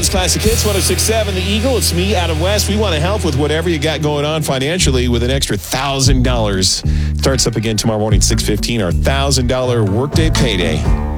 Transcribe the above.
John's Classic Hits, 106.7 The Eagle. It's me, Adam West. We want to help with whatever you got going on financially with an extra $1,000. Starts up again tomorrow morning, 6:15, our $1,000 workday payday.